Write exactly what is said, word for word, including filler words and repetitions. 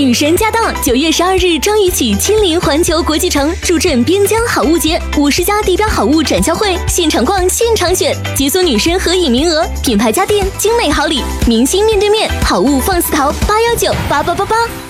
女神驾到！九月十二日张雨绮亲临环球国际城，助阵边疆好物节，五十家地标好物展销会，现场逛，现场选，解锁女神合影名额，品牌家电，精美好礼，明星面对面，好物放肆淘，八幺九八八八八。